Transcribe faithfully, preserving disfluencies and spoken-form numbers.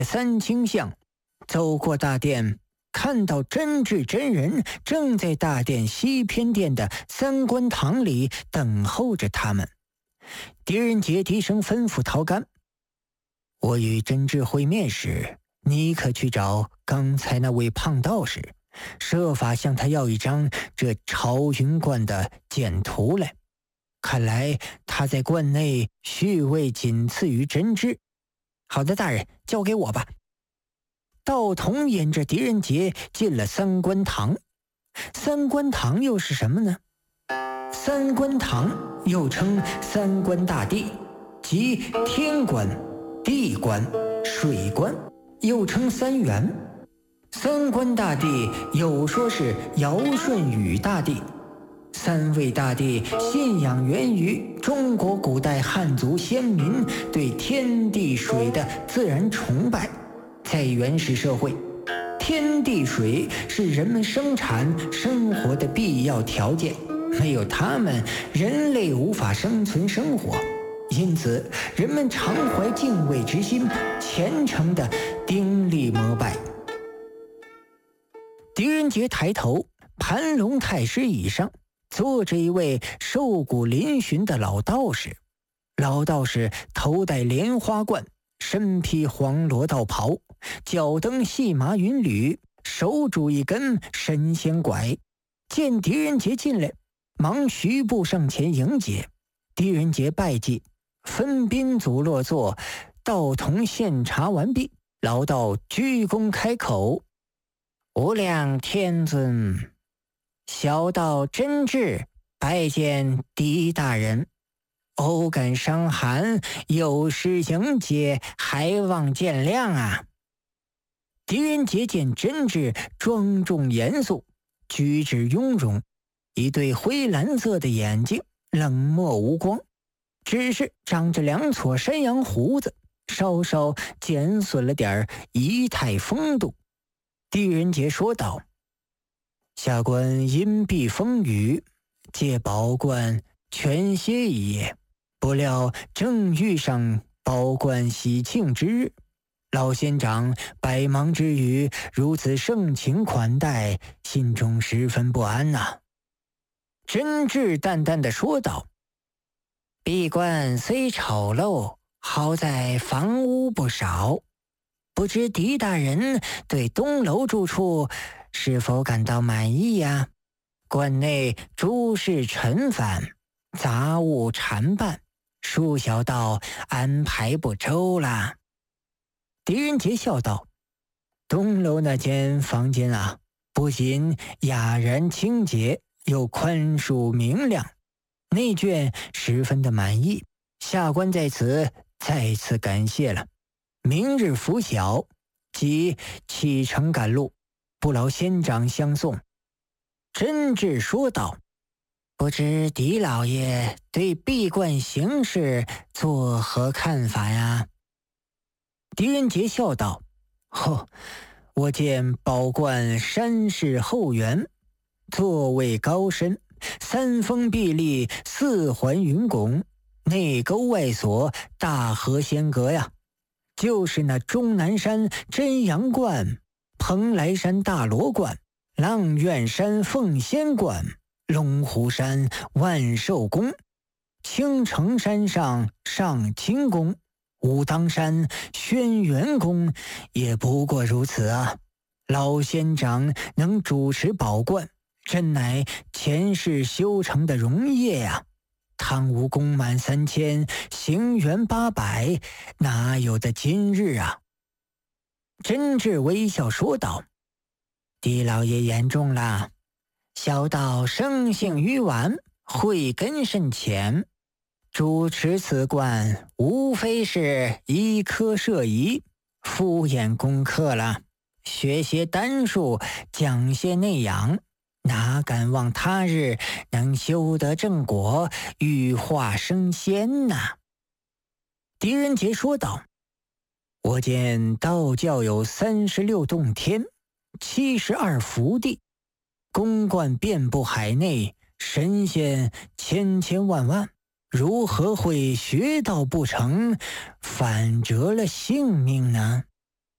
三清巷，走过大殿，看到真智真人正在大殿西偏殿的三官堂里等候着他们。狄仁杰低声吩咐陶干：“我与真智会面时，你可去找刚才那位胖道士，设法向他要一张这朝云观的简图来。看来他在观内序位仅次于真智。”“好的，大人，交给我吧。”道童引着狄仁杰进了三官堂。三官堂又是什么呢？三官堂又称三官大帝，即天官、地官、水官，又称三元。三官大帝有说是尧舜禹大帝，三位大帝信仰源于中国古代汉族先民对天地水的自然崇拜。在原始社会，天地水是人们生产生活的必要条件，没有它们，人类无法生存生活。因此人们常怀敬畏之心，虔诚地顶礼膜拜。狄仁杰抬头，盘龙太师椅上坐着一位瘦骨嶙峋的老道士。老道士头戴莲花冠，身披黄罗道袍，脚蹬细麻云履，手拄一根神仙拐。见狄仁杰进来，忙徐步上前迎接。狄仁杰拜祭，分宾组落座，道童献茶完毕，老道鞠躬开口：“无量天尊，小道真智拜见狄大人，偶感伤寒，有失迎接，还望见谅啊。”狄仁杰见真智庄重严肃，举止雍容，一对灰蓝色的眼睛冷漠无光，只是长着两撮山羊胡子，稍稍减损了点仪态风度。狄仁杰说道：“下官因避风雨，借宝冠全歇一夜，不料正遇上宝冠喜庆之日，老仙长百忙之余如此盛情款待，心中十分不安呐、啊。”真智淡淡的说道：“闭关虽丑陋，好在房屋不少。不知狄大人对东楼住处是否感到满意呀？关内诸事陈繁，杂物缠办，恕小道安排不周啦。”狄仁杰笑道：“东楼那间房间啊，不仅雅然清洁，又宽恕明亮，内眷十分的满意，下官在此再次感谢了。明日拂晓即启程赶路，不劳仙长相送。”真智说道：“不知狄老爷对闭关行事作何看法呀？”狄仁杰笑道：“哦，我见宝冠山势后圆，座位高深，三峰壁立，四环云拱，内沟外锁，大河仙阁呀。就是那终南山真阳观、蓬莱山大罗观、阆苑山凤仙观、龙虎山万寿宫、青城山上上清宫、武当山轩辕宫，也不过如此啊。老仙长能主持宝冠，真乃前世修成的荣业呀、啊。汤武功满三千，行元八百，哪有的今日啊？”真智微笑说道：“狄老爷言重了，小道生性愚顽，慧根甚浅，主持此冠无非是医科设仪，敷衍功课了，学些丹术，讲些内养，哪敢望他日能修得正果，羽化升仙呐？”狄仁杰说道：“我见道教有三十六洞天，七十二福地，宫观遍布海内，神仙千千万万，如何会学道不成，反折了性命呢？”